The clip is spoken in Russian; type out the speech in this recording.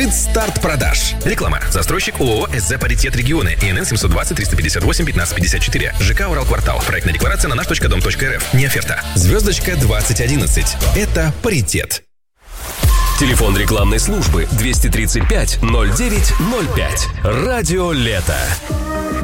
Старт продаж. Реклама. Застройщик ООО СЗ «Паритет Регионы». ИНН 720-358-1554. ЖК «Уралквартал». Проектная декларация на наш.дом.рф. Не оферта. Звездочка 2011. Это «Паритет». Телефон рекламной службы 235 09 05. Радио «Лето».